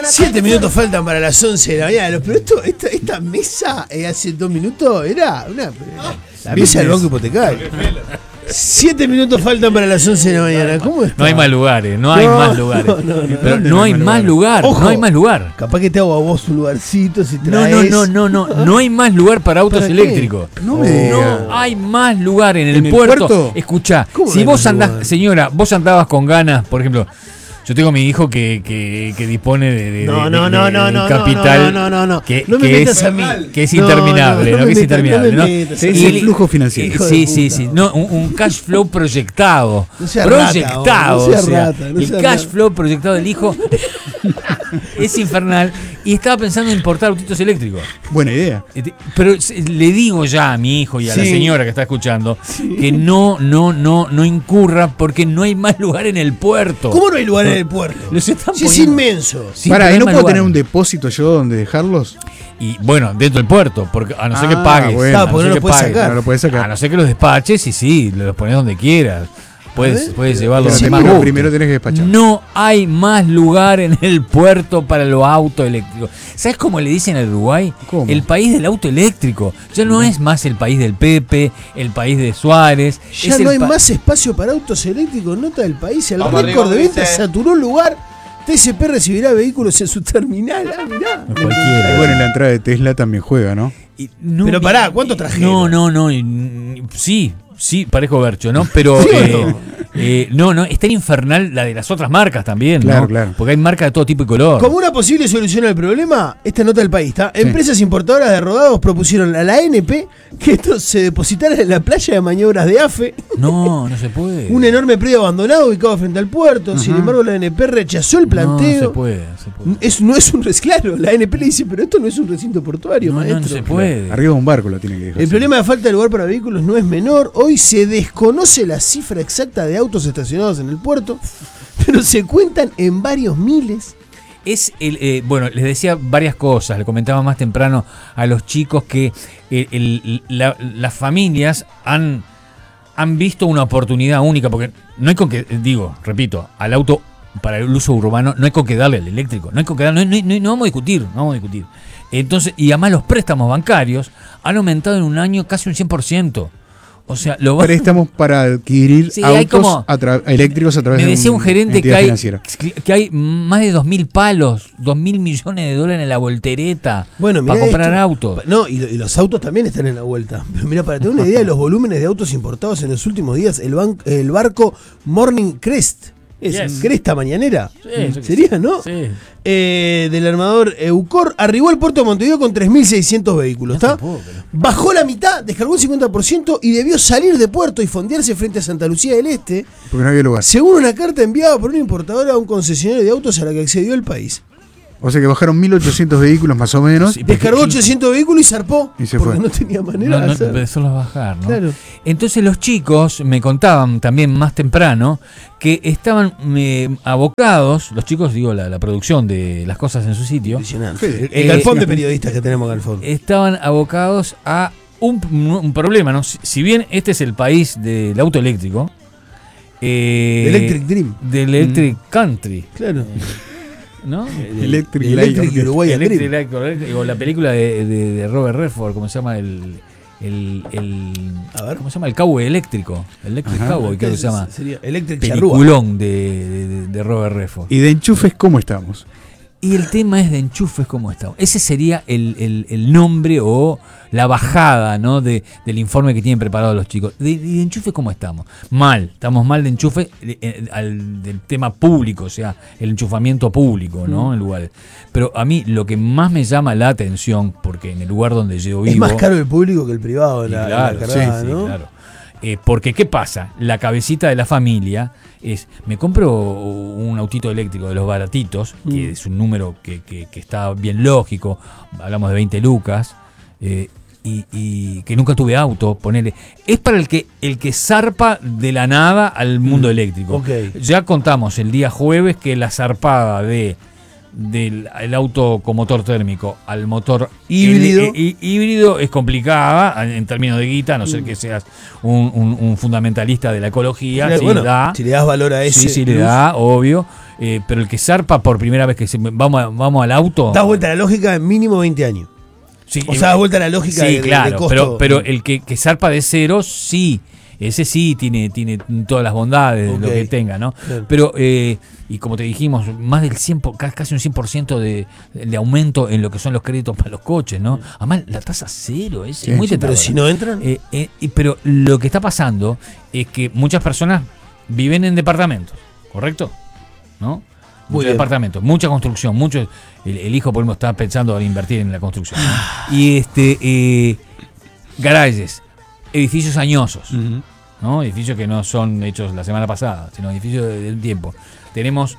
7 minutos faltan para las 11 de la mañana. Pero esta mesa hace 2 minutos era la mesa del banco hipotecario. 7 minutos faltan para las 11 de la mañana. ¿Cómo está? No hay más lugares, no hay más lugares. Pero no hay más lugar, Ojo, no hay más lugar. Capaz que te hago a vos un lugarcito si traes. No hay más lugar para autos eléctricos. No hay más lugar en el puerto. Escuchá, si vos andás, señora, vos andabas con ganas, por ejemplo, yo tengo mi hijo que dispone de capital. No que me metas a mí. Que es interminable, que es interminable. Es el flujo financiero. Sí. No, un cash flow proyectado. No sea Proyectado. rata, no el sea cash rata. flow proyectado del hijo es infernal. Y estaba pensando en importar autitos eléctricos. Buena idea. Pero le digo ya a mi hijo y a la señora que está escuchando que no incurra porque no hay más lugar en el puerto. ¿Cómo no hay lugar en el puerto? Es inmenso. Sí, ¿y no puedo lugar. tener un depósito yo donde dejarlos? Y bueno, dentro del puerto, porque a no ser que pagues. Bueno, porque no lo puedes sacar. No lo puedes sacar. A no ser que los despaches y sí, los pones donde quieras. Puedes llevarlo Pero donde más primero, guste. primero tenés que despachar. No hay más lugar en el puerto para los autos eléctricos. ¿Sabes cómo le dicen al Uruguay? ¿Cómo? El país del auto eléctrico. Ya no es más el país del Pepe, el país de Suárez. Ya no hay más espacio para autos eléctricos. Nota del país. El récord de ventas saturó el lugar. TCP recibirá vehículos en su terminal. Mirá. Cualquiera. Y bueno, en la entrada de Tesla también juega, ¿no? Pero pará, ¿cuánto trajeron? No. Sí, parezco Bercho, ¿no? Pero no, está en infernal la de las otras marcas también, Claro, ¿no? claro. Porque hay marcas de todo tipo y color. Como una posible solución al problema, esta nota del país, ¿está? Empresas importadoras de rodados propusieron a la ANP que esto se depositara en la playa de maniobras de AFE. No se puede. Un enorme predio abandonado ubicado frente al puerto. Sin embargo, la ANP rechazó el planteo. No se puede. No es un claro, la ANP le dice, pero esto no es un recinto portuario, maestro. No se puede. Arriba de un barco lo tiene que dejar. El problema de falta de lugar para vehículos no es menor. Hoy se desconoce la cifra exacta de autos estacionados en el puerto, pero se cuentan en varios miles. Bueno, les decía varias cosas. Le comentaba más temprano a los chicos que las familias han visto una oportunidad única, porque no hay con que, repito, al auto para el uso urbano no hay con que darle al eléctrico, no hay con que darle, no vamos a discutir. Entonces, y además los préstamos bancarios han aumentado en un año casi un 100%. O sea, préstamos para adquirir autos eléctricos a través de me decía un gerente que hay más de 2.000 palos, 2.000 millones de dólares en la voltereta para comprar autos. No, y los autos también están en la vuelta. Pero mira, para tener una idea de los volúmenes de autos importados en los últimos días, el barco Morning Crest, Cresta Mañanera, sería, ¿no? Sí. Del armador Eucor, arribó al puerto de Montevideo con 3.600 vehículos, ¿está? Bajó la mitad, descargó el 50% y debió salir de puerto y fondearse frente a Santa Lucía del Este, porque no había lugar, según una carta enviada por una importadora a un concesionario de autos a la que accedió el país. O sea que bajaron 1.800 vehículos más o menos. Sí, descargó 800 vehículos y zarpó. Y se porque fue. no tenía manera de hacer. De solo bajar, ¿no? Claro. Entonces los chicos me contaban también más temprano que estaban abocados, los chicos, la producción de Las Cosas en su sitio. El galpón de periodistas que tenemos acá al fondo. Estaban abocados a un problema, ¿no? Si bien este es el país del auto eléctrico. Electric Dream. Del Electric Country. Claro. ¿no? Electric Uruguay o la película de Robert Redford, ¿cómo se llama? A ver, ¿cómo se llama? El Cowboy Eléctrico. Electric Cowboy, creo que se llama. Sería Electric Peliculón de Robert Redford. ¿Y de enchufes cómo estamos? Y el tema es de enchufes, ¿cómo estamos? Ese sería el nombre o la bajada, ¿no? del informe que tienen preparado los chicos. De enchufes, ¿cómo estamos? Estamos mal de enchufe del tema público, o sea, el enchufamiento público, ¿no? En lugares. Pero a mí lo que más me llama la atención, porque en el lugar donde yo vivo... Es más caro el público que el privado, la cargada, sí, ¿no? Claro. Porque, ¿qué pasa? La cabecita de la familia es, me compro un autito eléctrico de los baratitos, que es un número que está bien lógico, hablamos de 20 lucas, y que nunca tuve auto, ponele. Es para el que zarpa de la nada al mundo eléctrico. Okay. Ya contamos el día jueves que la zarpada de del auto con motor térmico al motor híbrido es complicada en términos de guita, a no ser que seas un fundamentalista de la ecología. Claro, bueno, si le das valor a ese. Sí, le da, obvio. Pero el que zarpa por primera vez que vamos al auto. Das vuelta a la lógica en mínimo 20 años. Sí, o sea, das vuelta a la lógica de costo. Pero el que zarpa de cero, sí. Ese sí tiene todas las bondades de lo que tenga, ¿no? Claro. Pero, y como te dijimos, más del 100%, casi un 100% de aumento en lo que son los créditos para los coches, ¿no? Además, la tasa cero es muy tentadora. Pero si no entran. Pero lo que está pasando es que muchas personas viven en departamentos, ¿correcto? ¿No? Muchos departamentos, mucha construcción, el hijo, por ejemplo, está pensando en invertir en la construcción. Y garajes, edificios añosos, ¿no? Edificios que no son hechos la semana pasada, sino edificios de un tiempo. Tenemos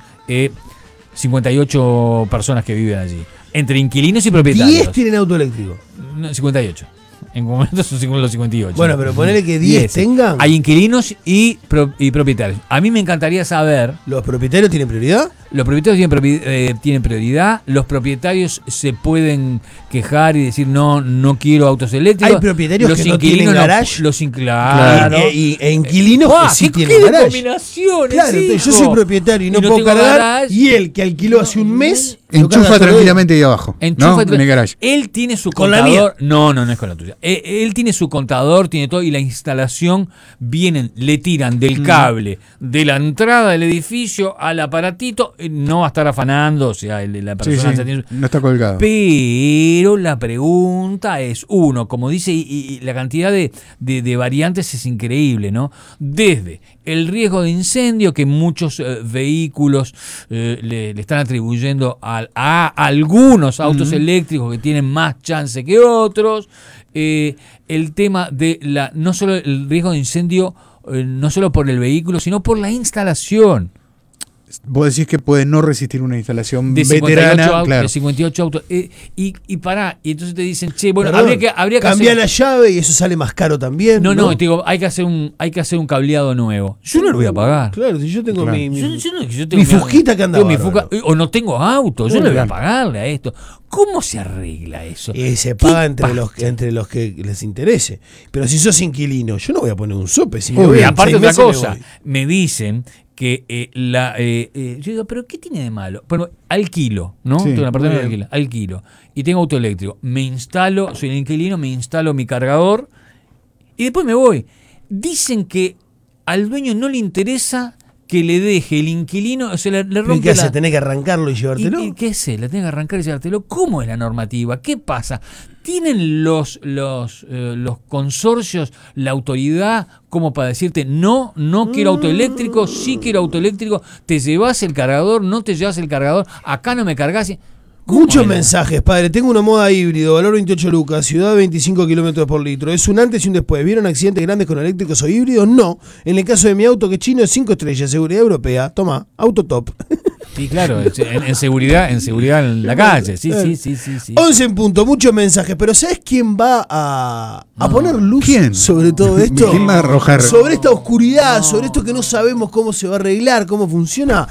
58 personas que viven allí, entre inquilinos y propietarios. 10 tienen auto eléctrico. No, 58. En momento son los 58. Bueno, pero ponele que 10 tengan. Hay inquilinos y propietarios. A mí me encantaría saber. ¿Los propietarios tienen prioridad? Los propietarios tienen prioridad. Los propietarios se pueden quejar y decir no quiero autos eléctricos. Hay propietarios que no tienen garage. Claro. E inquilinos que sí tienen garage. Combinaciones, claro, entonces yo soy propietario y no puedo cargar. Garage, y él que alquiló hace un mes enchufa tranquilamente ahí abajo. ¿No? En el garage. Él tiene su contador. No es con la tuya. Él tiene su contador, tiene todo, y la instalación le tiran del cable de la entrada del edificio al aparatito. No va a estar afanando, o sea, la persona no está colgado. Pero la pregunta es, como dice, y la cantidad de variantes es increíble, ¿no? Desde el riesgo de incendio, que muchos vehículos le están atribuyendo a algunos autos eléctricos que tienen más chance que otros. El tema de no solo el riesgo de incendio, no solo por el vehículo, sino por la instalación. Vos decís que puede no resistir una instalación de veterana, claro. De 58 autos. Y entonces te dicen, habría que cambiar la llave y eso sale más caro también. No, te digo, hay que hacer un cableado nuevo. Yo no lo voy a pagar. Claro, si yo tengo mi mi Fujita que anda. O no tengo auto, yo no voy a pagarle a esto. ¿Cómo se arregla eso? Se paga entre los que les interese. Pero si sos inquilino, yo no voy a poner un sope. Si aparte otra cosa, me dicen que yo digo, ¿pero qué tiene de malo? Bueno, alquilo, ¿no? Tengo una apartamento de alquilo. Y tengo auto eléctrico. Soy el inquilino, me instalo mi cargador y después me voy. Dicen que al dueño no le interesa que le deje el inquilino, o sea, le rompe. ¿Qué hace? ¿Tenés que arrancarlo y llevártelo? ¿Y qué hace? ¿Le tenés que arrancar y llevártelo? ¿Cómo es la normativa? ¿Qué pasa? ¿Tienen los consorcios la autoridad como para decirte no quiero auto eléctrico, sí quiero auto eléctrico, te llevas el cargador, no te llevas el cargador, acá no me cargas? Muchos mensajes, padre. Tengo una moda híbrido, valor 28 lucas, ciudad 25 kilómetros por litro. ¿Es un antes y un después? ¿Vieron accidentes grandes con eléctricos o híbridos? No. En el caso de mi auto, que es chino, es 5 estrellas, seguridad europea. Toma, auto top. Sí, claro, en seguridad en la calle. Sí. 11 en punto, muchos mensajes. Pero ¿sabes quién va a poner luz sobre todo esto? ¿Quién va a arrojar? Sobre esta oscuridad, sobre esto que no sabemos cómo se va a arreglar, cómo funciona.